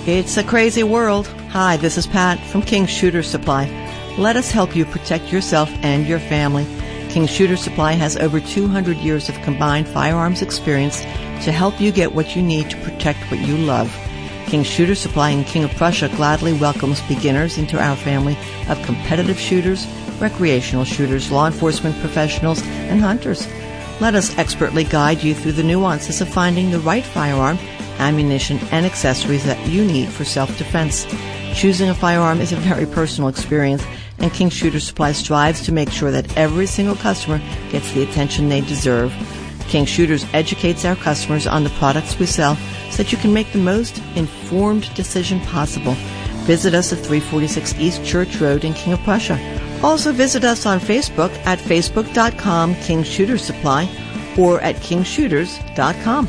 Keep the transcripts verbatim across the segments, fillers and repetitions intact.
It's a crazy world. Hi, this is Pat from King Shooter Supply. Let us help you protect yourself and your family. King Shooter Supply has over two hundred years of combined firearms experience to help you get what you need to protect what you love. King Shooter Supply in King of Prussia gladly welcomes beginners into our family of competitive shooters, recreational shooters, law enforcement professionals, and hunters. Let us expertly guide you through the nuances of finding the right firearm, ammunition, and accessories that you need for self-defense. Choosing a firearm is a very personal experience, and King Shooter Supply strives to make sure that every single customer gets the attention they deserve. King Shooters educates our customers on the products we sell so that you can make the most informed decision possible. Visit us at three forty-six East Church Road in King of Prussia. Also visit us on Facebook at facebook.com King Shooter Supply or at king shooters dot com.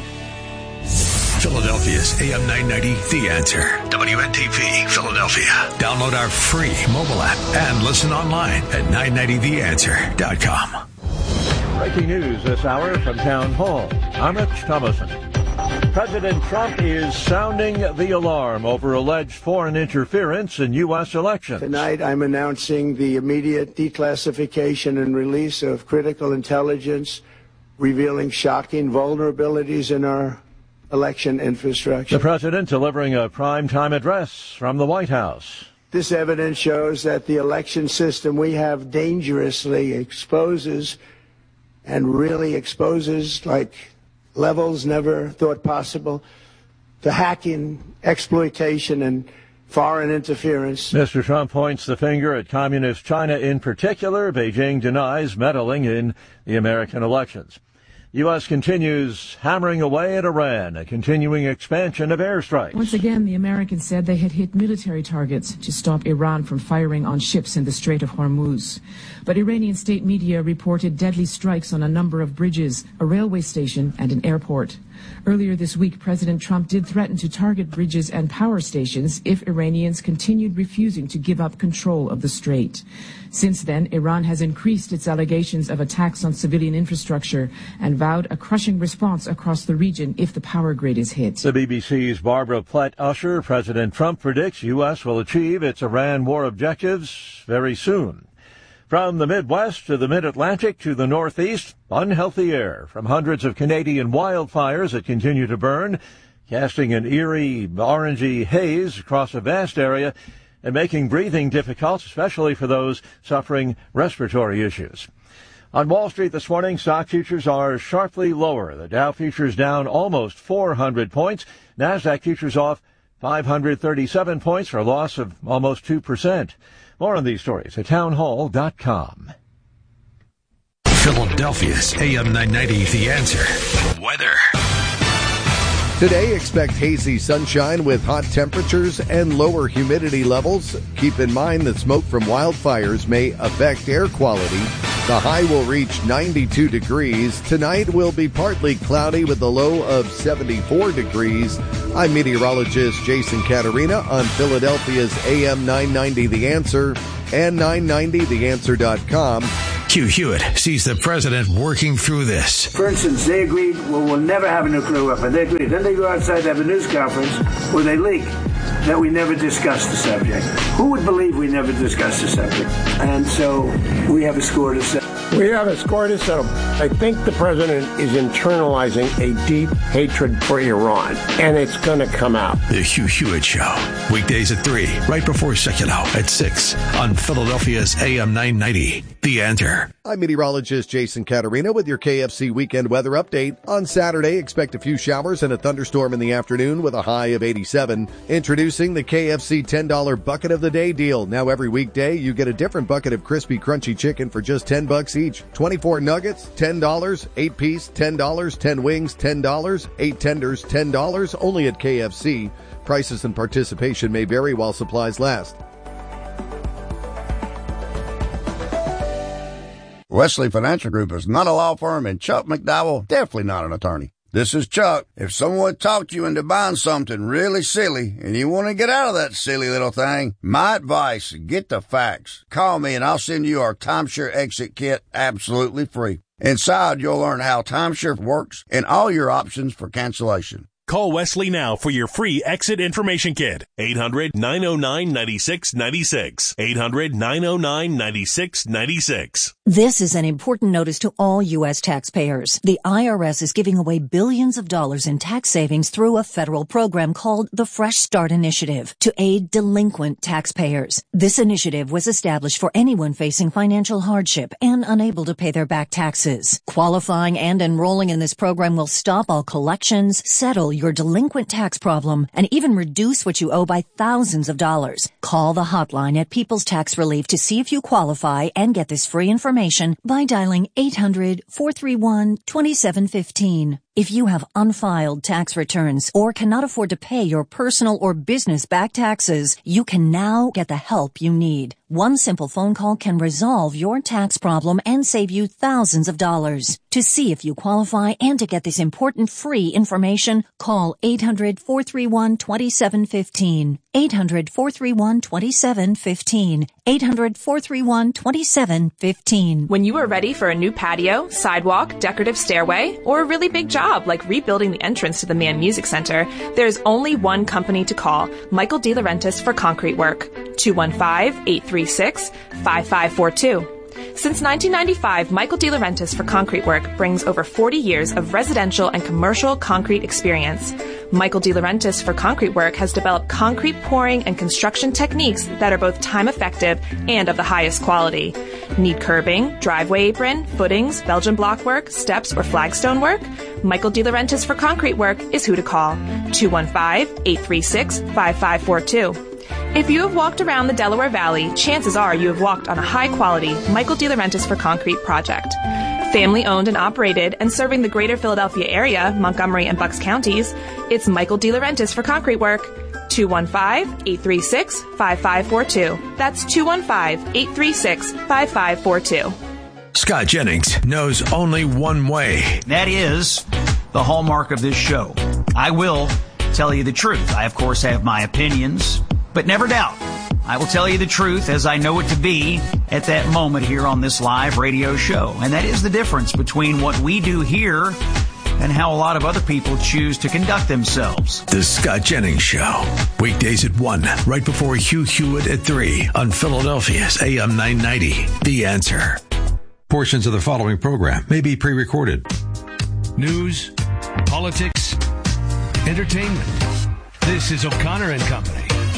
Philadelphia's A M nine ninety, The Answer. W N T P, Philadelphia. Download our free mobile app and listen online at nine ninety the answer dot com. Breaking news this hour from Town Hall. I'm Rich Thomason. President Trump is sounding the alarm over alleged foreign interference in U S elections. Tonight, I'm announcing the immediate declassification and release of critical intelligence revealing shocking vulnerabilities in our election infrastructure. The president delivering a prime-time address from the White House. This evidence shows that the election system we have dangerously exposes and really exposes like levels never thought possible to hacking, exploitation, and foreign interference. Mister Trump points the finger at communist China in particular. Beijing denies meddling in the American elections. U S continues hammering away at Iran, a continuing expansion of airstrikes. Once again, the Americans said they had hit military targets to stop Iran from firing on ships in the Strait of Hormuz. But Iranian state media reported deadly strikes on a number of bridges, a railway station, and an airport. Earlier this week, President Trump did threaten to target bridges and power stations if Iranians continued refusing to give up control of the strait. Since then, Iran has increased its allegations of attacks on civilian infrastructure and vowed a crushing response across the region if the power grid is hit. The B B C's Barbara Plett-Usher, President Trump predicts U S will achieve its Iran war objectives very soon. From the Midwest to the Mid-Atlantic to the Northeast, unhealthy air from hundreds of Canadian wildfires that continue to burn, casting an eerie, orangey haze across a vast area and making breathing difficult, especially for those suffering respiratory issues. On Wall Street this morning, stock futures are sharply lower. The Dow futures down almost four hundred points. NASDAQ futures off five hundred thirty-seven points for a loss of almost two percent. More on these stories at townhall dot com. Philadelphia's A M nine ninety, The Answer. Weather. Today, expect hazy sunshine with hot temperatures and lower humidity levels. Keep in mind that smoke from wildfires may affect air quality. The high will reach ninety-two degrees. Tonight will be partly cloudy with a low of seventy-four degrees. I'm meteorologist Jason Caterina on Philadelphia's A M nine ninety The Answer and nine ninety the answer dot com. Hugh Hewitt sees the president working through this. For instance, they agreed, well, we'll never have a nuclear weapon. They agreed. Then they go outside to have a news conference where they leak that we never discussed the subject. Who would believe we never discussed the subject? And so we have a score to settle. We have a score to settle. I think the president is internalizing a deep hatred for Iran, and it's going to come out. The Hugh Hewitt Show. Weekdays at three, right before Secular at six on Philadelphia's A M nine ninety. The Answer. I'm meteorologist Jason Caterina with your K F C weekend weather update. On Saturday, expect a few showers and a thunderstorm in the afternoon with a high of eighty-seven. Introducing the K F C ten dollar Bucket of the Day deal. Now every weekday, you get a different bucket of crispy, crunchy chicken for just ten bucks each. twenty-four nuggets, ten dollars. eight piece, ten dollars. ten wings, ten dollars. eight tenders, ten dollars. Only at K F C. Prices and participation may vary while supplies last. Wesley Financial Group is not a law firm, and Chuck McDowell, definitely not an attorney. This is Chuck. If someone talked you into buying something really silly and you want to get out of that silly little thing, my advice, get the facts. Call me and I'll send you our timeshare exit kit absolutely free. Inside, you'll learn how timeshare works and all your options for cancellation. Call Wesley now for your free exit information kit. eight hundred, nine oh nine, nine six nine six. eight hundred, nine oh nine, nine six nine six. This is an important notice to all U S taxpayers. The I R S is giving away billions of dollars in tax savings through a federal program called the Fresh Start Initiative to aid delinquent taxpayers. This initiative was established for anyone facing financial hardship and unable to pay their back taxes. Qualifying and enrolling in this program will stop all collections, settle your delinquent tax problem, and even reduce what you owe by thousands of dollars. Call the hotline at People's Tax Relief to see if you qualify and get this free information by dialing eight hundred, four three one, two seven one five. If you have unfiled tax returns or cannot afford to pay your personal or business back taxes, you can now get the help you need. One simple phone call can resolve your tax problem and save you thousands of dollars. To see if you qualify and to get this important free information, call eight hundred, four three one, two seven one five. eight hundred, four three one, two seven one five. eight hundred, four three one, two seven one five. When you are ready for a new patio, sidewalk, decorative stairway, or a really big job like rebuilding the entrance to the Mann Music Center, there's only one company to call, Michael DeLaurentis for concrete work. two one five, eight three six, five five four two. Since nineteen ninety-five, Michael DeLaurentis for concrete work brings over forty years of residential and commercial concrete experience. Michael DeLaurentis for concrete work has developed concrete pouring and construction techniques that are both time effective and of the highest quality. Need curbing, driveway apron, footings, Belgian block work, steps, or flagstone work? Michael DeLaurentis for concrete work is who to call. two one five, eight three six, five five four two. If you have walked around the Delaware Valley, chances are you have walked on a high-quality Michael DeLaurentis for concrete project. Family-owned and operated and serving the greater Philadelphia area, Montgomery and Bucks counties, it's Michael DeLaurentis for concrete work. two one five, eight three six, five five four two. That's two one five, eight three six, five five four two. Scott Jennings knows only one way. That is the hallmark of this show. I will tell you the truth. I, of course, have my opinions, but never doubt. I will tell you the truth as I know it to be at that moment here on this live radio show. And that is the difference between what we do here and how a lot of other people choose to conduct themselves. The Scott Jennings Show. Weekdays at one, right before Hugh Hewitt at three on Philadelphia's A M nine ninety. The Answer. Portions of the following program may be pre-recorded. News, politics, entertainment. This is O'Connor and Company.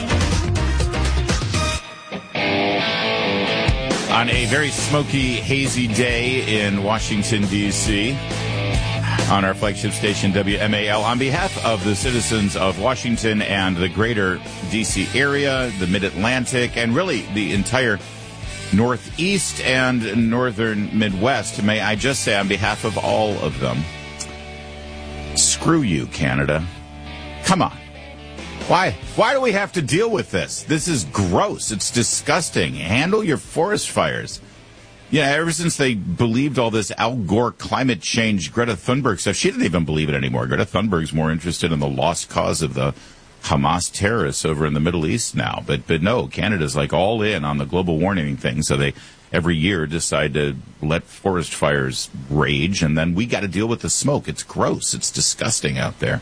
On a very smoky, hazy day in Washington, D C, on our flagship station, W M A L, on behalf of the citizens of Washington and the greater D C area, the Mid-Atlantic, and really the entire Northeast and Northern Midwest, may I just say on behalf of all of them, screw you, Canada. Come on. Why? Why do we have to deal with this? This is gross. It's disgusting. Handle your forest fires. Yeah, ever since they believed all this Al Gore climate change, Greta Thunberg stuff, she didn't even believe it anymore. Greta Thunberg's more interested in the lost cause of the Hamas terrorists over in the Middle East now. But but no, Canada's like all in on the global warming thing. So they every year decide to let forest fires rage, and then we got to deal with the smoke. It's gross. It's disgusting out there.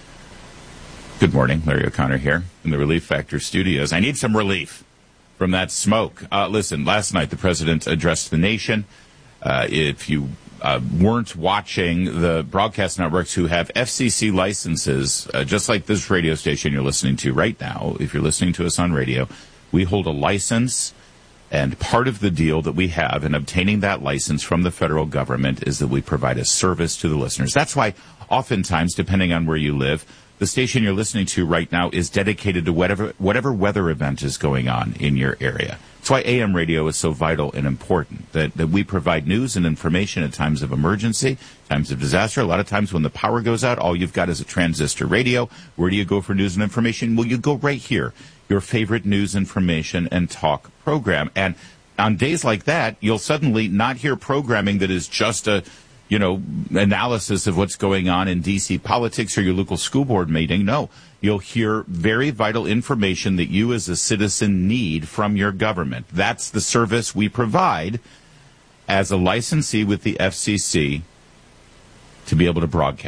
Good morning, Larry O'Connor here in the Relief Factor studios. I need some relief from that smoke. Uh, listen, last night the president addressed the nation. Uh, if you uh, weren't watching, the broadcast networks who have F C C licenses, uh, just like this radio station you're listening to right now, if you're listening to us on radio, we hold a license, and part of the deal that we have in obtaining that license from the federal government is that we provide a service to the listeners. That's why oftentimes, depending on where you live, the station you're listening to right now is dedicated to whatever whatever weather event is going on in your area. That's why A M radio is so vital and important, that, that we provide news and information at times of emergency, times of disaster. A lot of times when the power goes out, all you've got is a transistor radio. Where do you go for news and information? Well, you go right here, your favorite news, information, and talk program. And on days like that, you'll suddenly not hear programming that is just a you know, analysis of what's going on in D C politics or your local school board meeting. No, you'll hear very vital information that you as a citizen need from your government. That's the service we provide as a licensee with the F C C to be able to broadcast.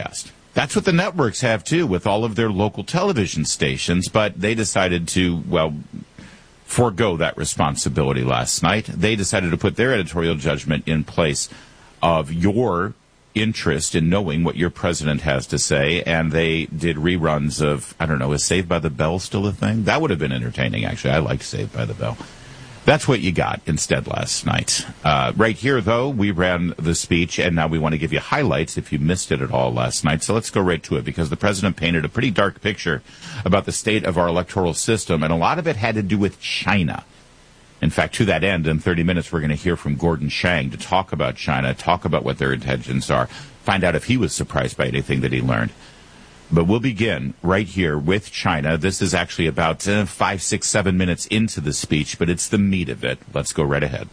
That's what the networks have, too, with all of their local television stations. But they decided to, well, forego that responsibility last night. They decided to put their editorial judgment in place of your interest in knowing what your president has to say, and they did reruns of, I don't know, is Saved by the Bell still a thing? That would have been entertaining, actually. I liked Saved by the Bell. That's what you got instead last night. Uh, right here, though, we ran the speech, and now we want to give you highlights if you missed it at all last night. So let's go right to it, because the president painted a pretty dark picture about the state of our electoral system, and a lot of it had to do with China. In fact, to that end, in thirty minutes, we're going to hear from Gordon Chang to talk about China, talk about what their intentions are, find out if he was surprised by anything that he learned. But we'll begin right here with China. This is actually about uh, five, six, seven minutes into the speech, but it's the meat of it. Let's go right ahead.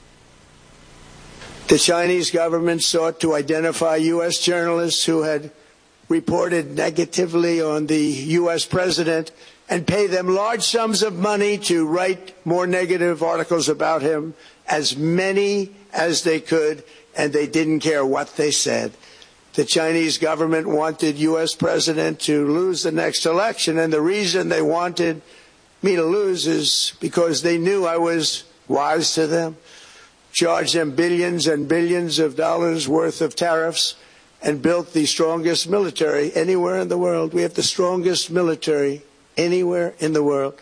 The Chinese government sought to identify U S journalists who had reported negatively on the U S president and pay them large sums of money to write more negative articles about him, as many as they could, and they didn't care what they said. The Chinese government wanted U S president to lose the next election, and the reason they wanted me to lose is because they knew I was wise to them, charged them billions and billions of dollars worth of tariffs, and built the strongest military anywhere in the world. We have the strongest military anywhere in the world.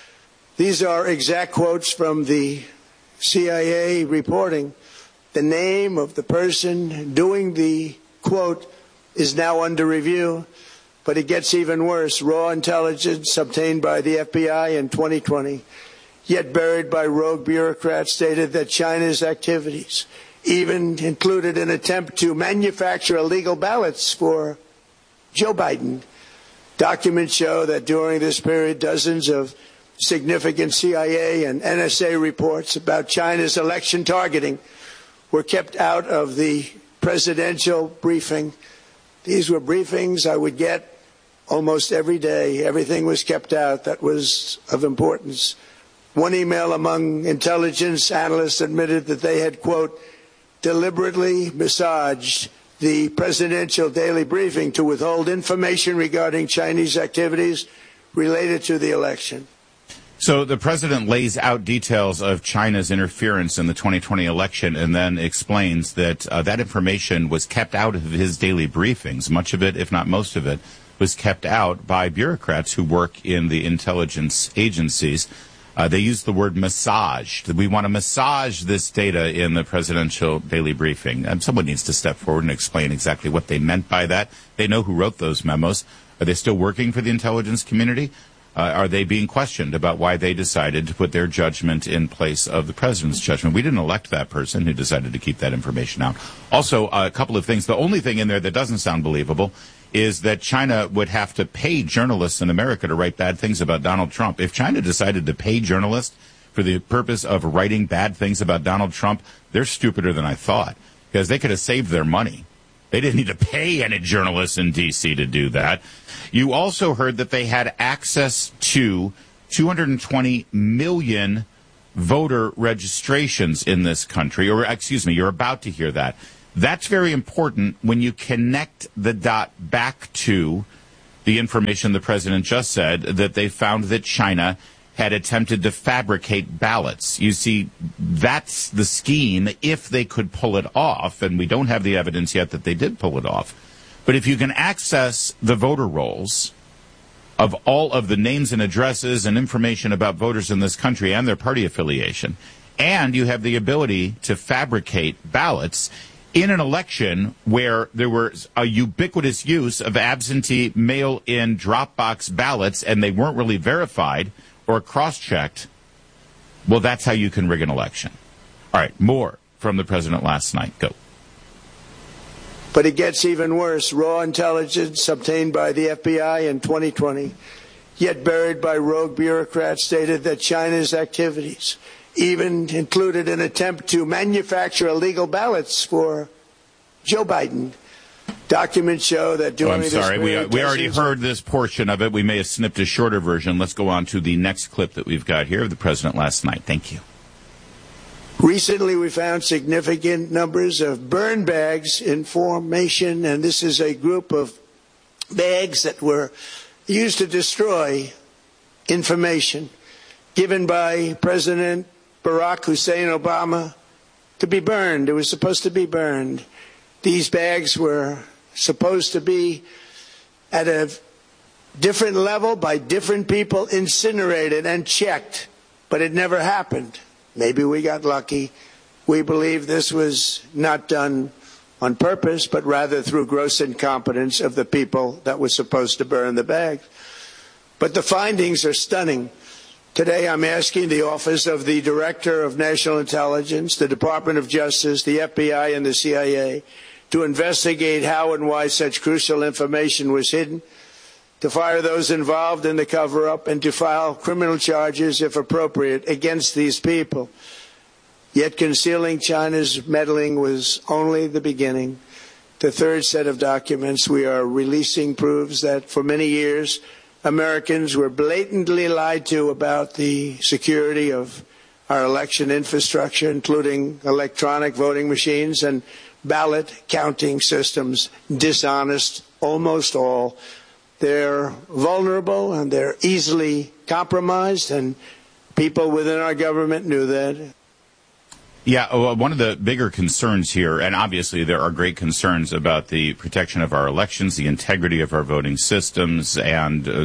These are exact quotes from the C I A reporting. The name of the person doing the quote is now under review, but it gets even worse. Raw intelligence obtained by the F B I in twenty twenty, yet buried by rogue bureaucrats, stated that China's activities even included an attempt to manufacture illegal ballots for Joe Biden. Documents show that during this period, dozens of significant C I A and N S A reports about China's election targeting were kept out of the presidential briefing. These were briefings I would get almost every day. Everything was kept out that was of importance. One email among intelligence analysts admitted that they had, quote, deliberately massaged the presidential daily briefing to withhold information regarding Chinese activities related to the election. So the president lays out details of China's interference in the twenty twenty election and then explains that uh, that information was kept out of his daily briefings. Much of it, if not most of it, was kept out by bureaucrats who work in the intelligence agencies. Uh, they use the word massage. We want to massage this data in the presidential daily briefing. Um, someone needs to step forward and explain exactly what they meant by that. They know who wrote those memos. Are they still working for the intelligence community? Uh, are they being questioned about why they decided to put their judgment in place of the president's judgment? We didn't elect that person who decided to keep that information out. Also, uh, a couple of things. The only thing in there that doesn't sound believable is that China would have to pay journalists in America to write bad things about Donald Trump. If China decided to pay journalists for the purpose of writing bad things about Donald Trump, they're stupider than I thought, because they could have saved their money. They didn't need to pay any journalists in D C to do that. You also heard that they had access to two hundred twenty million voter registrations in this country, or excuse me, you're about to hear that. That's very important when you connect the dot back to the information the president just said, that they found that China had attempted to fabricate ballots. You see, that's the scheme if they could pull it off, and we don't have the evidence yet that they did pull it off. But if you can access the voter rolls of all of the names and addresses and information about voters in this country and their party affiliation, and you have the ability to fabricate ballots in an election where there was a ubiquitous use of absentee mail-in drop-box ballots and they weren't really verified or cross-checked, well, that's how you can rig an election. All right, more from the president last night. Go. But it gets even worse. Raw intelligence obtained by the F B I in twenty twenty, yet buried by rogue bureaucrats, stated that China's activities even included an attempt to manufacture illegal ballots for Joe Biden. Documents show that during oh, I'm this sorry. We, period, we already heard this portion of it. We may have snipped a shorter version. Let's go on to the next clip that we've got here of the president last night. Thank you. Recently, we found significant numbers of burn bags in formation, and this is a group of bags that were used to destroy information given by President Barack Hussein Obama to be burned. It was supposed to be burned. These bags were supposed to be at a different level by different people, incinerated and checked, but it never happened. Maybe we got lucky. We believe this was not done on purpose, but rather through gross incompetence of the people that were supposed to burn the bags. But the findings are stunning. Today I'm asking the Office of the Director of National Intelligence, the Department of Justice, the F B I, and the C I A to investigate how and why such crucial information was hidden, to fire those involved in the cover-up, and to file criminal charges, if appropriate, against these people. Yet concealing China's meddling was only the beginning. The third set of documents we are releasing proves that for many years, Americans were blatantly lied to about the security of our election infrastructure, including electronic voting machines and ballot counting systems. Dishonest, almost all. They're vulnerable and they're easily compromised, and people within our government knew that. Yeah, well, one of the bigger concerns here, and obviously there are great concerns about the protection of our elections, the integrity of our voting systems, and uh,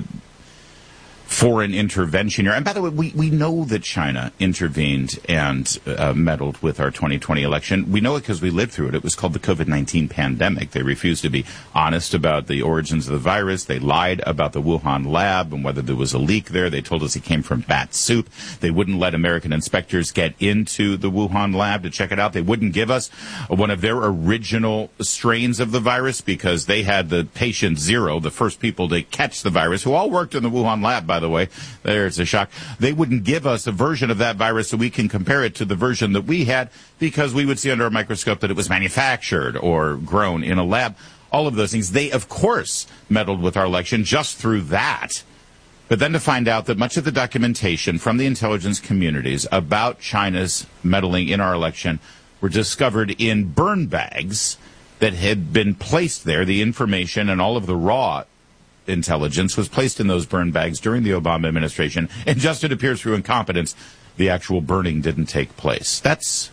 foreign intervention here. And by the way, we, we know that China intervened and uh, meddled with our twenty twenty election. We know it because we lived through it. It was called the COVID nineteen pandemic. They refused to be honest about the origins of the virus. They lied about the Wuhan lab and whether there was a leak there. They told us it came from bat soup. They wouldn't let American inspectors get into the Wuhan lab to check it out. They wouldn't give us one of their original strains of the virus because they had the patient zero, the first people to catch the virus, who all worked in the Wuhan lab, by the way. There's a shock. They wouldn't give us a version of that virus so we can compare it to the version that we had because we would see under a microscope that it was manufactured or grown in a lab. All of those things. They, of course, meddled with our election just through that. But then to find out that much of the documentation from the intelligence communities about China's meddling in our election were discovered in burn bags that had been placed there, the information and all of the raw intelligence was placed in those burn bags during the Obama administration, and just it appears through incompetence, the actual burning didn't take place. That's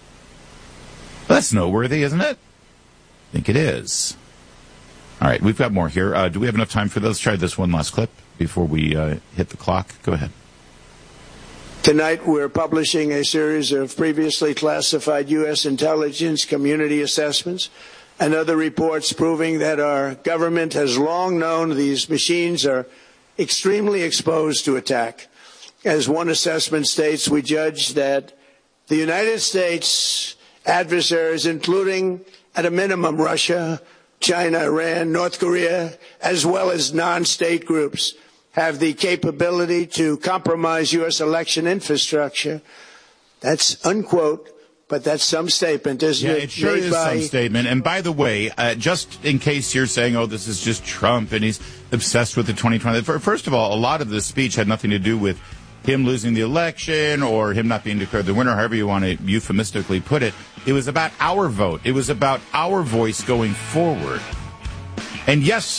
that's noteworthy, isn't it? I think it is. All right, we've got more here. Uh, do we have enough time for this? Let's try this one last clip before we uh, hit the clock. Go ahead. Tonight we're publishing a series of previously classified U S intelligence community assessments and other reports proving that our government has long known these machines are extremely exposed to attack. As one assessment states, we judge that the United States adversaries, including at a minimum Russia, China, Iran, North Korea, as well as non-state groups, have the capability to compromise U S election infrastructure. That's unquote. But that's some statement, isn't yeah, it? it sure Made is by... some statement. And by the way, uh, just in case you're saying, oh, this is just Trump and he's obsessed with the twenty twenty. First of all, a lot of this speech had nothing to do with him losing the election or him not being declared the winner, however you want to euphemistically put it. It was about our vote. It was about our voice going forward. And yes,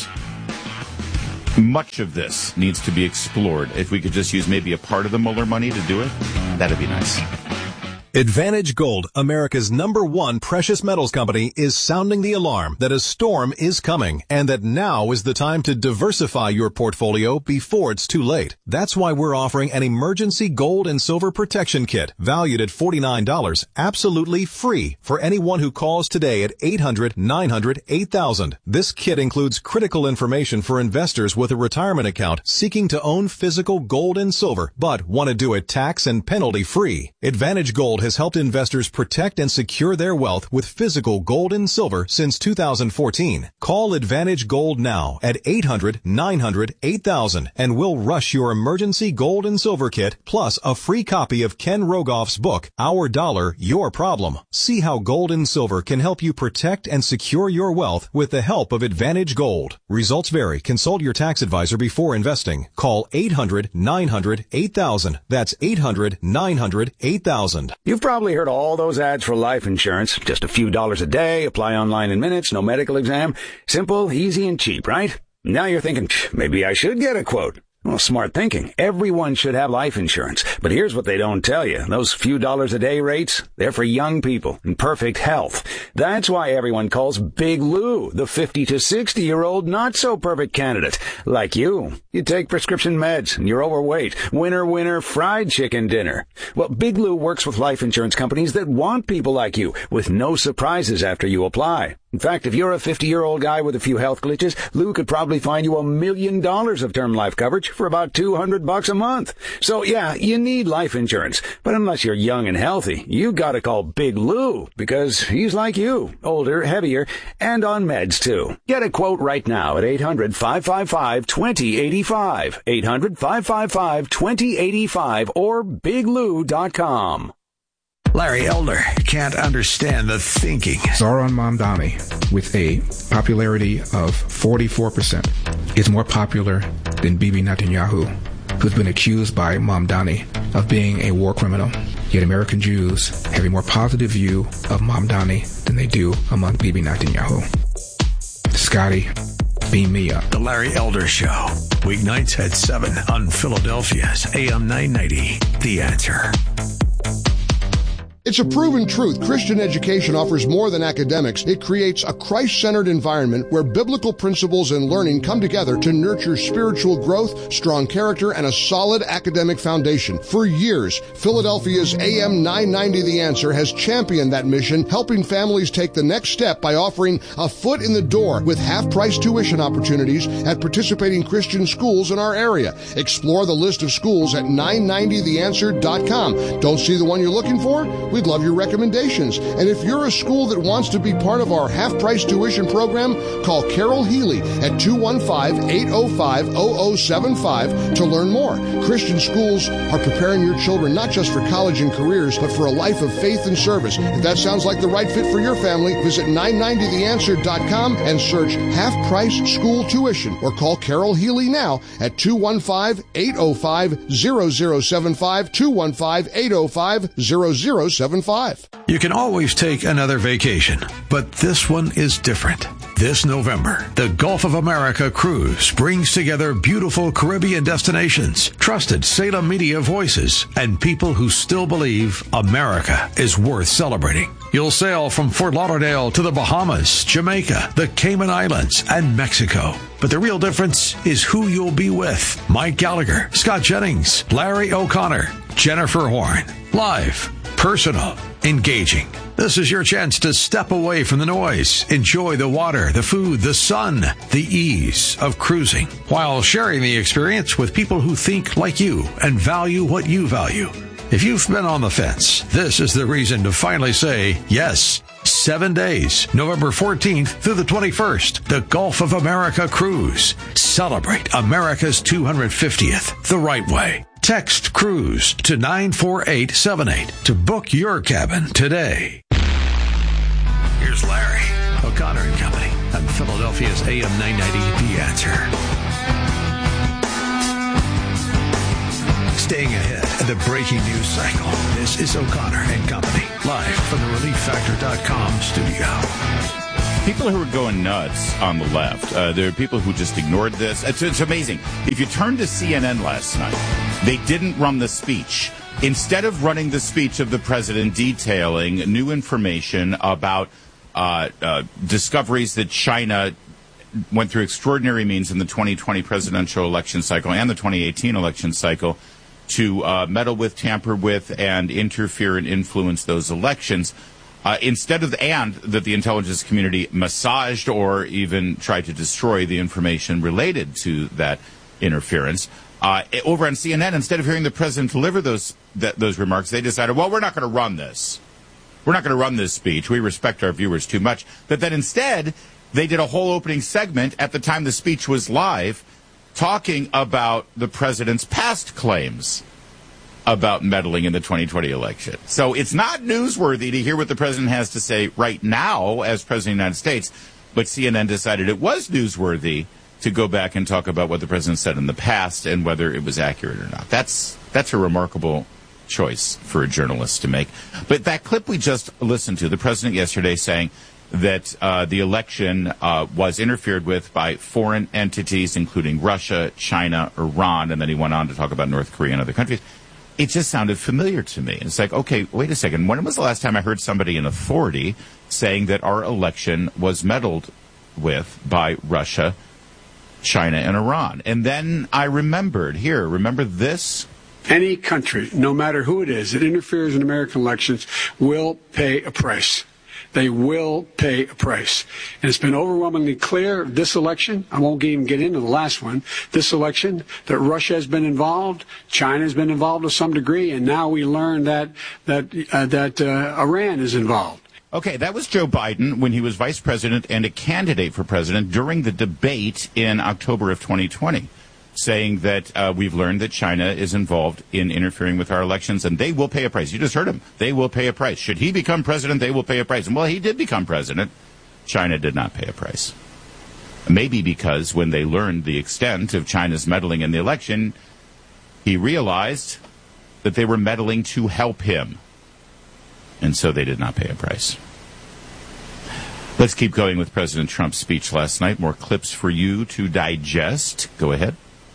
much of this needs to be explored. If we could just use maybe a part of the Mueller money to do it, that'd be nice. Advantage Gold, America's number one precious metals company, is sounding the alarm that a storm is coming and that now is the time to diversify your portfolio before it's too late. That's why we're offering an emergency gold and silver protection kit valued at forty-nine dollars, absolutely free for anyone who calls today at eight hundred, nine hundred, eight thousand. This kit includes critical information for investors with a retirement account seeking to own physical gold and silver but want to do it tax and penalty free. Advantage Gold has helped investors protect and secure their wealth with physical gold and silver since two thousand fourteen. Call Advantage Gold now at eight hundred, nine hundred, eight thousand and we'll rush your emergency gold and silver kit plus a free copy of Ken Rogoff's book, Our Dollar, Your Problem. See how gold and silver can help you protect and secure your wealth with the help of Advantage Gold. Results vary. Consult your tax advisor before investing. Call eight hundred, nine hundred, eight thousand. That's eight hundred, nine hundred, eight thousand. You've probably heard all those ads for life insurance. Just a few dollars a day, apply online in minutes, no medical exam. Simple, easy, and cheap, right? Now you're thinking, maybe I should get a quote. Well, smart thinking. Everyone should have life insurance. But here's what they don't tell you. Those few dollars a day rates, they're for young people in perfect health. That's why everyone calls Big Lou the fifty to sixty year old not so perfect candidate. Like you. You take prescription meds and you're overweight. Winner, winner, fried chicken dinner. Well, Big Lou works with life insurance companies that want people like you with no surprises after you apply. In fact, if you're a fifty-year-old guy with a few health glitches, Lou could probably find you a million dollars of term life coverage for about two hundred bucks a month. So yeah, you need life insurance. But unless you're young and healthy, you gotta call Big Lou because he's like you, older, heavier, and on meds too. Get a quote right now at eight hundred, five five five, two zero eight five, eight hundred, five five five, two zero eight five or big lou dot com. Larry Elder can't understand the thinking. Zoran Mamdani, with a popularity of forty-four percent, is more popular than Bibi Netanyahu, who's been accused by Mamdani of being a war criminal. Yet American Jews have a more positive view of Mamdani than they do among Bibi Netanyahu. Scotty, beam me up. The Larry Elder Show, weeknights at seven on Philadelphia's A M nine ninety, The Answer. It's a proven truth. Christian education offers more than academics. It creates a Christ-centered environment where biblical principles and learning come together to nurture spiritual growth, strong character, and a solid academic foundation. For years, Philadelphia's A M nine ninety The Answer has championed that mission, helping families take the next step by offering a foot in the door with half-price tuition opportunities at participating Christian schools in our area. Explore the list of schools at nine ninety the answer dot com. Don't see the one you're looking for? We'd love your recommendations. And if you're a school that wants to be part of our half-price tuition program, call Carol Healy at two one five, eight oh five, oh oh seven five to learn more. Christian schools are preparing your children not just for college and careers, but for a life of faith and service. If that sounds like the right fit for your family, visit nine ninety the answer dot com and search half-price school tuition, or call Carol Healy now at two one five, eight oh five, oh oh seven five, two one five, eight oh five, oh oh seven five. You can always take another vacation, but this one is different. This November, the Gulf of America Cruise brings together beautiful Caribbean destinations, trusted Salem media voices, and people who still believe America is worth celebrating. You'll sail from Fort Lauderdale to the Bahamas, Jamaica, the Cayman Islands, and Mexico. But the real difference is who you'll be with. Mike Gallagher, Scott Jennings, Larry O'Connor, Jennifer Horn. Live, personal, engaging. This is your chance to step away from the noise, enjoy the water, the food, the sun, the ease of cruising, while sharing the experience with people who think like you and value what you value. If you've been on the fence, this is the reason to finally say yes. Seven days, November fourteenth through the twenty-first, the Gulf of America Cruise. Celebrate America's two hundred fiftieth the right way. Text CRUISE to nine four eight seven eight to book your cabin today. Here's Larry O'Connor and Company on Philadelphia's A M nine ninety, The Answer. Staying ahead of the breaking news cycle, this is O'Connor and Company, live from the relief factor dot com studio. People who are going nuts on the left, uh, there are people who just ignored this. It's, it's amazing. If you turned to C N N last night, they didn't run the speech. Instead of running the speech of the president detailing new information about uh, uh, discoveries that China went through extraordinary means in the twenty twenty presidential election cycle and the twenty eighteen election cycle to uh, meddle with, tamper with, and interfere and influence those elections, Uh, instead of, and that the intelligence community massaged or even tried to destroy the information related to that interference, uh, over on C N N, instead of hearing the president deliver those th- those remarks, they decided, well, we're not going to run this. We're not going to run this speech. We respect our viewers too much. But then instead, they did a whole opening segment at the time the speech was live, talking about the president's past claims about meddling in the twenty twenty election. So it's not newsworthy to hear what the president has to say right now as president of the United States, but C N N decided it was newsworthy to go back and talk about what the president said in the past and whether it was accurate or not. That's that's a remarkable choice for a journalist to make. But that clip we just listened to, the president yesterday saying, that uh, the election uh, was interfered with by foreign entities, including Russia, China, Iran, and then he went on to talk about North Korea and other countries. It just sounded familiar to me. It's like, okay, wait a second. When was the last time I heard somebody in authority saying that our election was meddled with by Russia, China, and Iran? And then I remembered, here, remember this? Any country, no matter who it is, that interferes in American elections will pay a price. They will pay a price. And it's been overwhelmingly clear this election, I won't even get into the last one, this election, that Russia has been involved, China has been involved to some degree, and now we learn that, that, uh, that uh, Iran is involved. Okay, that was Joe Biden when he was vice president and a candidate for president during the debate in October of twenty twenty, saying that uh, we've learned that China is involved in interfering with our elections, and they will pay a price. You just heard him. They will pay a price. Should he become president, they will pay a price. And, well, he did become president. China did not pay a price. Maybe because when they learned the extent of China's meddling in the election, he realized that they were meddling to help him. And so they did not pay a price. Let's keep going with President Trump's speech last night. More clips for you to digest. Go ahead.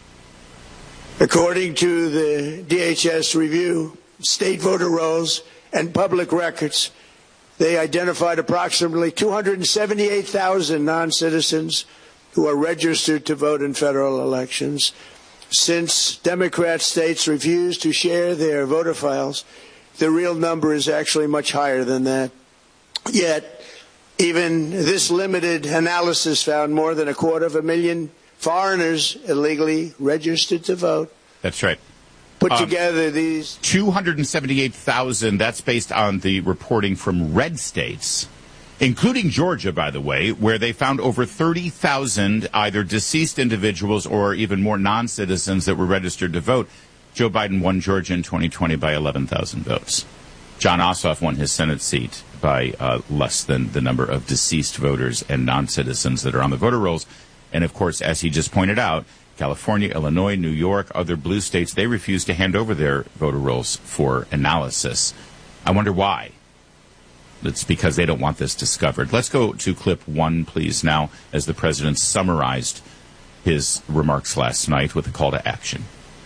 According to the D H S review, state voter rolls and public records, they identified approximately two hundred seventy-eight thousand non-citizens who are registered to vote in federal elections. Since Democrat states refuse to share their voter files, the real number is actually much higher than that. Yet, even this limited analysis found more than a quarter of a million foreigners illegally registered to vote. That's right. Put um, together these two hundred seventy-eight thousand, that's based on the reporting from red states, including Georgia, by the way, where they found over thirty thousand either deceased individuals or even more non-citizens that were registered to vote. Joe Biden won Georgia in twenty twenty by eleven thousand votes. John Ossoff won his Senate seat by uh, less than the number of deceased voters and non-citizens that are on the voter rolls. And, of course, as he just pointed out, California, Illinois, New York, other blue states, they refuse to hand over their voter rolls for analysis. I wonder why. It's because they don't want this discovered. Let's go to clip one, please, now, as the president summarized his remarks last night with a call to action.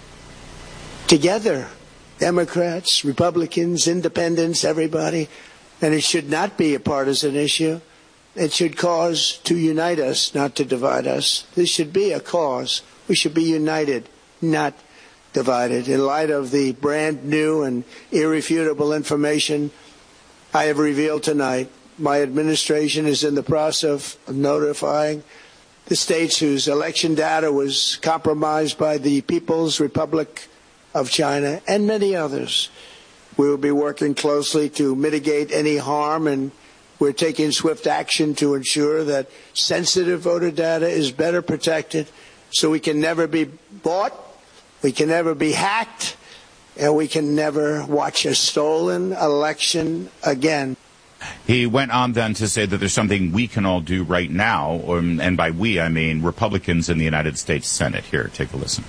Together, Democrats, Republicans, independents, everybody, and it should not be a partisan issue. It should cause to unite us, not to divide us. This should be a cause. We should be united, not divided. In light of the brand new and irrefutable information I have revealed tonight, my administration is in the process of notifying the states whose election data was compromised by the People's Republic of China and many others. We will be working closely to mitigate any harm, and we're taking swift action to ensure that sensitive voter data is better protected so we can never be bought, we can never be hacked, and we can never watch a stolen election again. He went on then to say that there's something we can all do right now, um, and by we I mean Republicans in the United States Senate. Here, take a listen.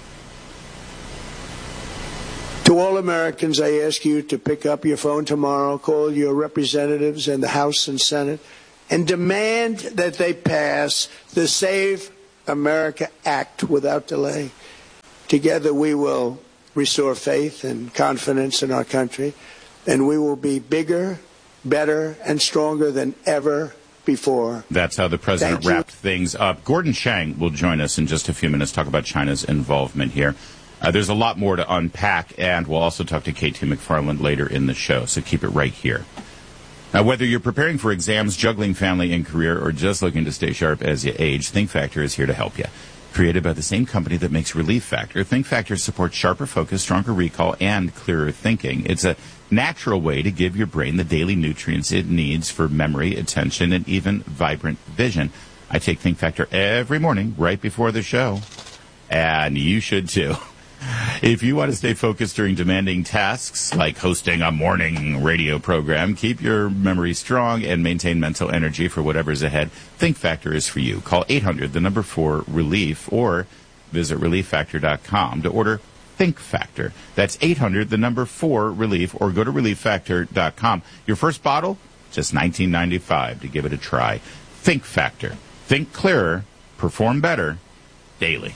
To all Americans, I ask you to pick up your phone tomorrow, call your representatives in the House and Senate, and demand that they pass the Save America Act without delay. Together we will restore faith and confidence in our country, and we will be bigger, better, and stronger than ever before. That's how the president wrapped things up. Gordon Chang will join us in just a few minutes, talk about China's involvement here. Uh, there's a lot more to unpack, and we'll also talk to K T McFarland later in the show, so keep it right here. Now, whether you're preparing for exams, juggling family and career, or just looking to stay sharp as you age, Think Factor is here to help you. Created by the same company that makes Relief Factor, Think Factor supports sharper focus, stronger recall, and clearer thinking. It's a natural way to give your brain the daily nutrients it needs for memory, attention, and even vibrant vision. I take Think Factor every morning right before the show, and you should too. If you want to stay focused during demanding tasks like hosting a morning radio program, keep your memory strong, and maintain mental energy for whatever's ahead, Think Factor is for you. Call eight hundred, the number four, relief, or visit relief factor dot com to order Think Factor. That's eight hundred, the number four, relief, or go to relief factor dot com. Your first bottle, Just nineteen ninety-five to give it a try. Think Factor. Think clearer. Perform better. Daily.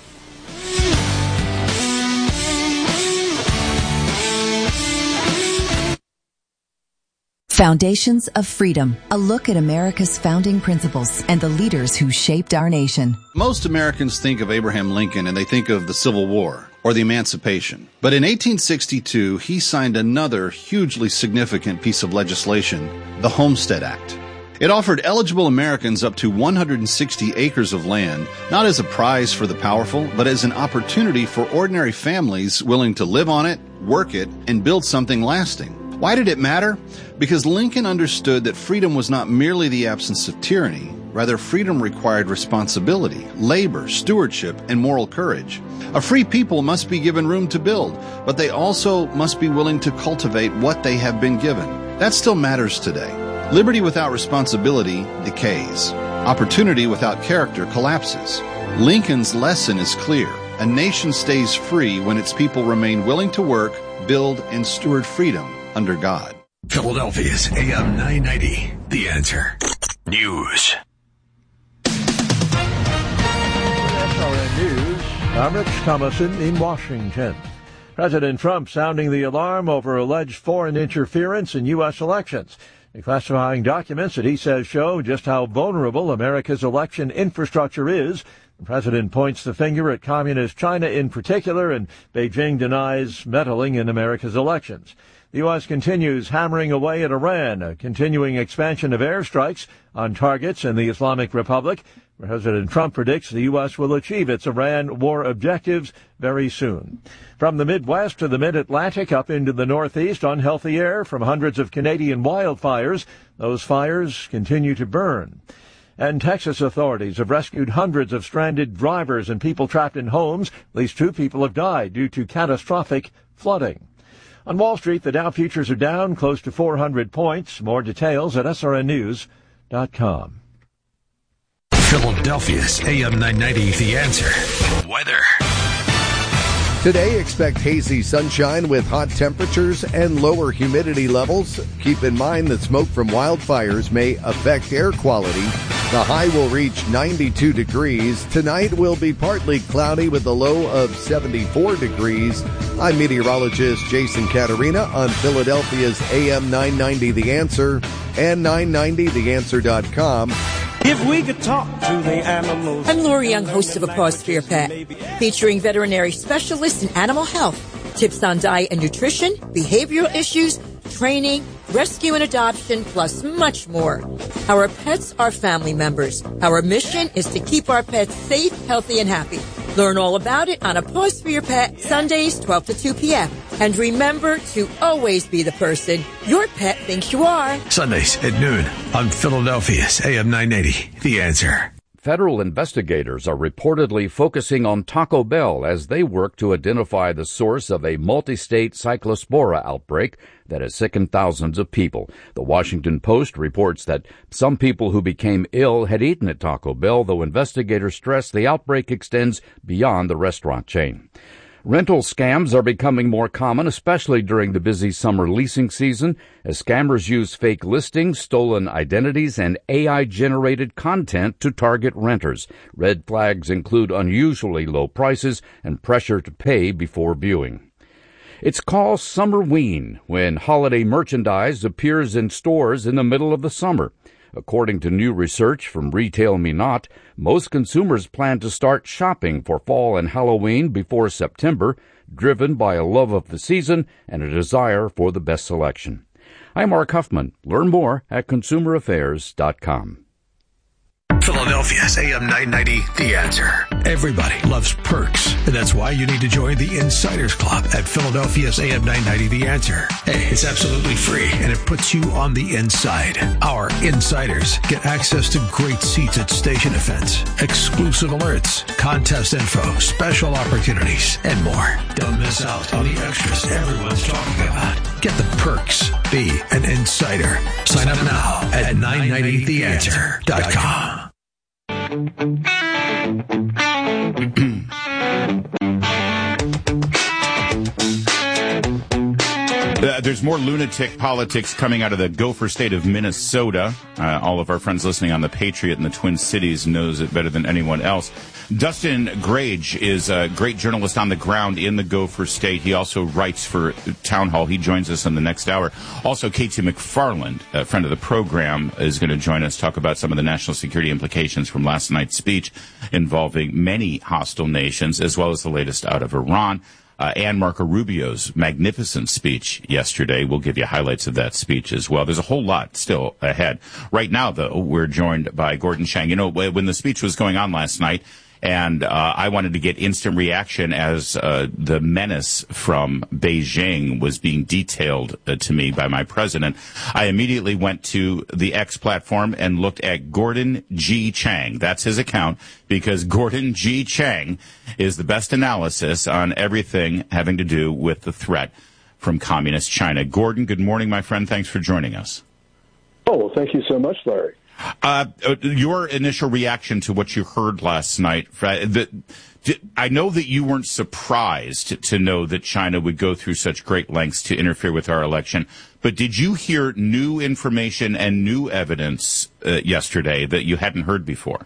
Foundations of Freedom, a look at America's founding principles and the leaders who shaped our nation. Most Americans think of Abraham Lincoln and they think of the Civil War or the Emancipation. But in eighteen sixty-two, he signed another hugely significant piece of legislation, the Homestead Act. It offered eligible Americans up to one hundred sixty acres of land, not as a prize for the powerful, but as an opportunity for ordinary families willing to live on it, work it, and build something lasting. Why did it matter? Because Lincoln understood that freedom was not merely the absence of tyranny. Rather, freedom required responsibility, labor, stewardship, and moral courage. A free people must be given room to build, but they also must be willing to cultivate what they have been given. That still matters today. Liberty without responsibility decays. Opportunity without character collapses. Lincoln's lesson is clear. A nation stays free when its people remain willing to work, build, and steward freedom under God. Philadelphia's A M nine ninety, The Answer. News. S R N News, I'm Rich Thomason in Washington. President Trump sounding the alarm over alleged foreign interference in U S elections. Declassifying documents that he says show just how vulnerable America's election infrastructure is. The president points the finger at communist China in particular, and Beijing denies meddling in America's elections. The U S continues hammering away at Iran, a continuing expansion of airstrikes on targets in the Islamic Republic. President Trump predicts the U S will achieve its Iran war objectives very soon. From the Midwest to the Mid-Atlantic up into the Northeast, unhealthy air from hundreds of Canadian wildfires. Those fires continue to burn. And Texas authorities have rescued hundreds of stranded drivers and people trapped in homes. At least two people have died due to catastrophic flooding. On Wall Street, the Dow futures are down close to four hundred points. More details at S R N news dot com. Philadelphia's A M nine ninety, The Answer. Weather. Today, expect hazy sunshine with hot temperatures and lower humidity levels. Keep in mind that smoke from wildfires may affect air quality. The high will reach ninety-two degrees. Tonight will be partly cloudy with a low of seventy-four degrees. I'm meteorologist Jason Caterina on Philadelphia's A M nine ninety The Answer and nine ninety the answer dot com. If we could talk to the animals. I'm Lori Young, host of A Pause for Your Pet, featuring veterinary specialists in animal health, tips on diet and nutrition, behavioral issues, training, rescue and adoption, plus much more. Our pets are family members. Our mission is to keep our pets safe, healthy, and happy. Learn all about it on A Pause for Your Pet, Sundays, twelve to two p.m. And remember to always be the person your pet thinks you are. Sundays at noon on Philadelphia's A M nine ninety, The Answer. Federal investigators are reportedly focusing on Taco Bell as they work to identify the source of a multi-state cyclospora outbreak that has sickened thousands of people. The Washington Post reports that some people who became ill had eaten at Taco Bell, though investigators stress the outbreak extends beyond the restaurant chain. Rental scams are becoming more common, especially during the busy summer leasing season, as scammers use fake listings, stolen identities, and A I-generated content to target renters. Red flags include unusually low prices and pressure to pay before viewing. It's called Summerween when holiday merchandise appears in stores in the middle of the summer. According to new research from Retail Me Not, most consumers plan to start shopping for fall and Halloween before September, driven by a love of the season and a desire for the best selection. I'm Mark Huffman. Learn more at consumer affairs dot com. Philadelphia's A M nine ninety, The Answer. Everybody loves perks, and that's why you need to join the Insiders Club at Philadelphia's A M nine ninety, The Answer. Hey, it's absolutely free, and it puts you on the inside. Our insiders get access to great seats at station events, exclusive alerts, contest info, special opportunities, and more. Don't miss out on the extras everyone's talking about. Get the perks. Be an insider. Sign up now at nine ninety the answer dot com. Uh, there's more lunatic politics coming out of the Gopher state of Minnesota. Uh, all of our friends listening on the Patriot in the Twin Cities knows it better than anyone else. Dustin Grage is a great journalist on the ground in the Gopher state. He also writes for Town Hall. He joins us in the next hour. Also, Katie McFarland, a friend of the program, is going to join us, talk about some of the national security implications from last night's speech involving many hostile nations, as well as the latest out of Iran. Uh, and Marco Rubio's magnificent speech yesterday. We'll give you highlights of that speech as well. There's a whole lot still ahead. Right now, though, we're joined by Gordon Chang. You know, when the speech was going on last night, and uh, I wanted to get instant reaction as uh, the menace from Beijing was being detailed uh, to me by my president. I immediately went to the X platform and looked at Gordon G. Chang. That's his account, because Gordon G. Chang is the best analysis on everything having to do with the threat from communist China. Gordon, good morning, my friend. Thanks for joining us. Oh, well, thank you so much, Larry. Uh, your initial reaction to what you heard last night, I know that you weren't surprised to know that China would go through such great lengths to interfere with our election, but did you hear new information and new evidence uh, yesterday that you hadn't heard before?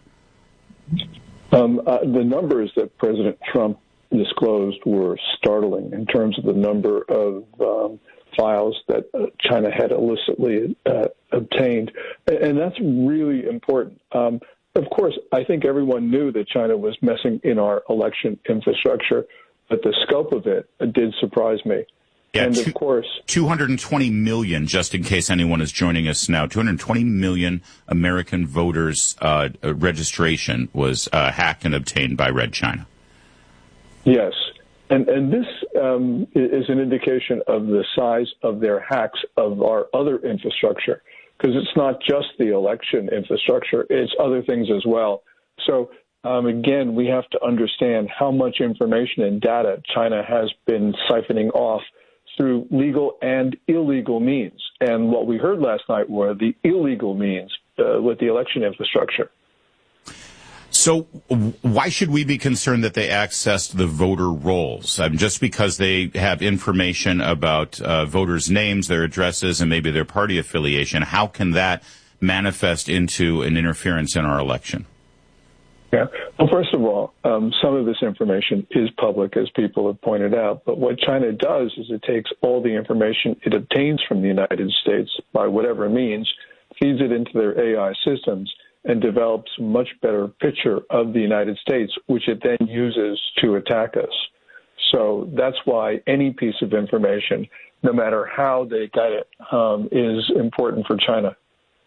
Um, uh, the numbers that President Trump disclosed were startling in terms of the number of um, files that uh, China had illicitly uh, obtained. And that's really important. Um, of course, I think everyone knew that China was messing in our election infrastructure, but the scope of it did surprise me. Yeah, and two, of course, two hundred twenty million, just in case anyone is joining us now, two hundred twenty million American voters' uh, registration was uh, hacked and obtained by Red China. Yes. And, and this um, is an indication of the size of their hacks of our other infrastructure, because it's not just the election infrastructure, it's other things as well. So, um, again, we have to understand how much information and data China has been siphoning off through legal and illegal means. And what we heard last night were the illegal means uh, with the election infrastructure. So why should we be concerned that they accessed the voter rolls? I mean, just because they have information about uh, voters' names, their addresses, and maybe their party affiliation, how can that manifest into an interference in our election? Yeah. Well, first of all, um, some of this information is public, as people have pointed out. But what China does is it takes all the information it obtains from the United States by whatever means, feeds it into their A I systems, and develops a much better picture of the United States, which it then uses to attack us. So that's why any piece of information, no matter how they got it, um, is important for China.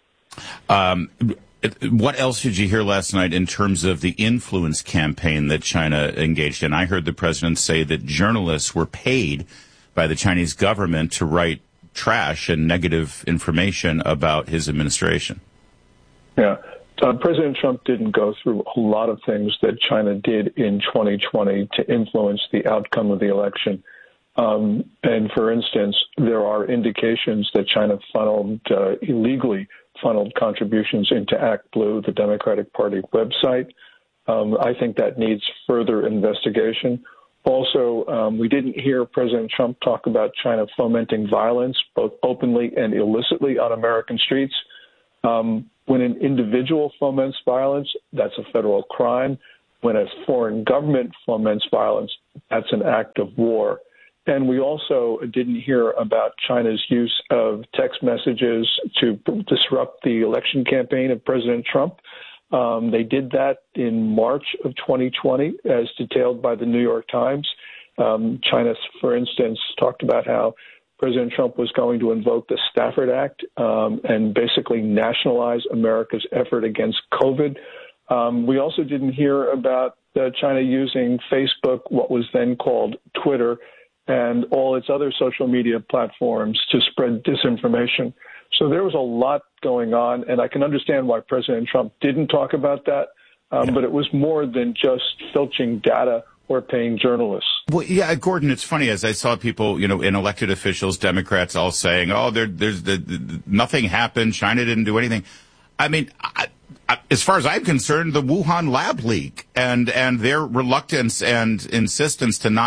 Um, what else did you hear last night in terms of the influence campaign that China engaged in? I heard the president say that journalists were paid by the Chinese government to write trash and negative information about his administration. Yeah. Uh, President Trump didn't go through a lot of things that China did in twenty twenty to influence the outcome of the election. Um, and for instance, there are indications that China funneled, uh, illegally funneled contributions into ActBlue, the Democratic Party website. Um, I think that needs further investigation. Also, um, we didn't hear President Trump talk about China fomenting violence, both openly and illicitly, on American streets. Um, when an individual foments violence, that's a federal crime. When a foreign government foments violence, that's an act of war. And we also didn't hear about China's use of text messages to disrupt the election campaign of President Trump. Um, they did that in March of twenty twenty, as detailed by the New York Times. Um, China, for instance, talked about how President Trump was going to invoke the Stafford Act um, and basically nationalize America's effort against COVID. Um, we also didn't hear about uh, China using Facebook, what was then called Twitter, and all its other social media platforms to spread disinformation. So there was a lot going on, and I can understand why President Trump didn't talk about that, um, yeah. but it was more than just filching data or paying journalists. Well, yeah, Gordon, it's funny, as I saw people, you know, in elected officials, Democrats all saying, oh, there, there's the, the, nothing happened, China didn't do anything. I mean, I, I, as far as I'm concerned, the Wuhan lab leak and, and their reluctance and insistence to not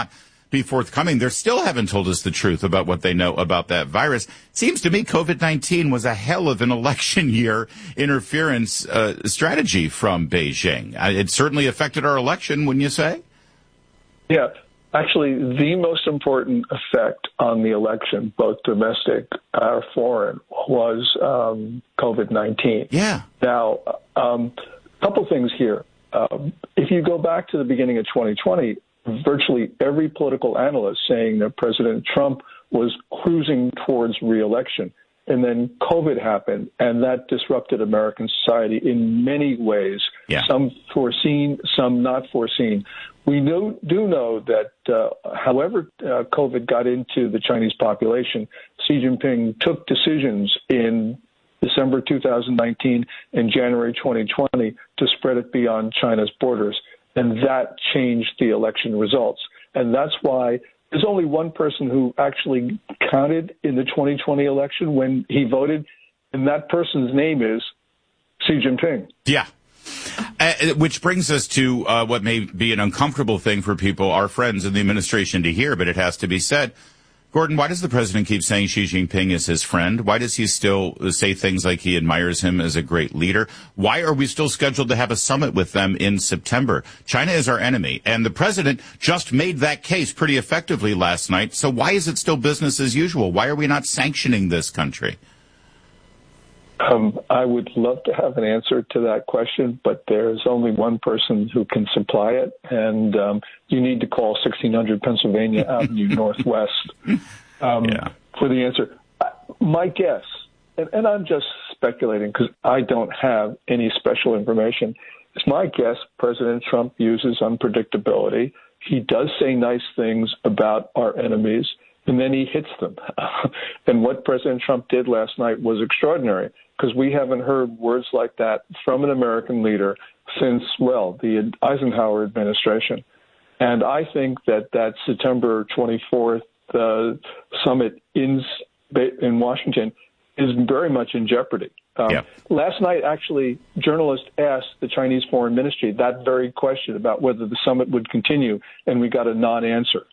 be forthcoming. They still haven't told us the truth about what they know about that virus. Seems to me COVID nineteen was a hell of an election year interference uh, strategy from Beijing. Uh, it certainly affected our election, wouldn't you say? Yeah. Actually, the most important effect on the election, both domestic or foreign, was um, COVID nineteen. Yeah. Now, a um, couple things here. Um, if you go back to the beginning of twenty twenty, virtually every political analyst saying that President Trump was cruising towards re-election. And then COVID happened, and that disrupted American society in many ways, yeah. some foreseen, some not foreseen. We know, do know that uh, however uh, COVID got into the Chinese population, Xi Jinping took decisions in December two thousand nineteen and January twenty twenty to spread it beyond China's borders, and that changed the election results. And that's why there's only one person who actually counted in the twenty twenty election when he voted, and that person's name is Xi Jinping. Yeah. Uh, which brings us to uh, what may be an uncomfortable thing for people, our friends in the administration, to hear, but it has to be said. Gordon, why does the president keep saying Xi Jinping is his friend? Why does he still say things like he admires him as a great leader? Why are we still scheduled to have a summit with them in September? China is our enemy, and the president just made that case pretty effectively last night. So why is it still business as usual? Why are we not sanctioning this country? Um, I would love to have an answer to that question, but there's only one person who can supply it, and um, you need to call sixteen hundred Pennsylvania Avenue Northwest um, yeah. for the answer. My guess, and, and I'm just speculating because I don't have any special information, it's my guess President Trump uses unpredictability. He does say nice things about our enemies, and then he hits them. And what President Trump did last night was extraordinary, because we haven't heard words like that from an American leader since, well, the Eisenhower administration. And I think that that September twenty-fourth uh, summit in in Washington is very much in jeopardy. Um, yeah. Last night, actually, journalists asked the Chinese Foreign Ministry that very question about whether the summit would continue, and we got a non-answer.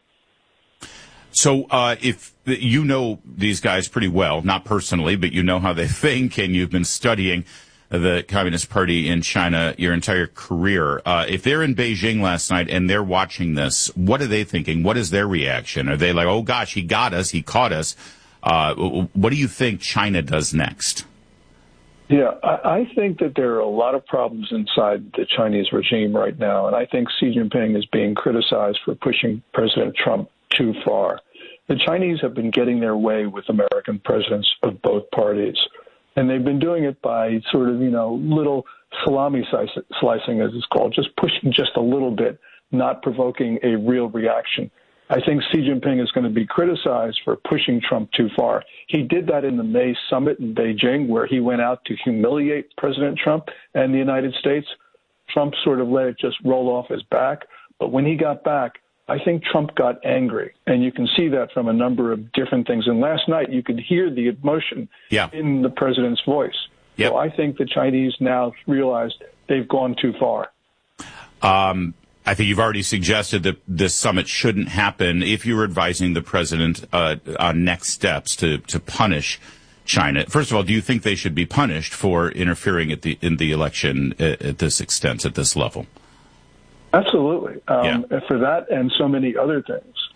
So uh, if you know these guys pretty well, not personally, but you know how they think, and you've been studying the Communist Party in China your entire career. Uh, if they're in Beijing last night and they're watching this, what are they thinking? What is their reaction? Are they like, oh, gosh, he got us, he caught us? Uh, what do you think China does next? Yeah, I, I think that there are a lot of problems inside the Chinese regime right now, and I think Xi Jinping is being criticized for pushing President Trump too far. The Chinese have been getting their way with American presidents of both parties, and they've been doing it by sort of, you know, little salami slicing, as it's called, just pushing just a little bit, not provoking a real reaction. I think Xi Jinping is going to be criticized for pushing Trump too far. He did that in the May summit in Beijing, where he went out to humiliate President Trump and the United States. Trump sort of let it just roll off his back. But when he got back, I think Trump got angry, and you can see that from a number of different things. And last night, you could hear the emotion yeah. in the president's voice. Yep. So I think the Chinese now realized they've gone too far. Um, I think you've already suggested that this summit shouldn't happen. If you were advising the president uh, on next steps to, to punish China, first of all, do you think they should be punished for interfering at the, in the election at, at this extent, at this level? Absolutely. Um, yeah. For that and so many other things.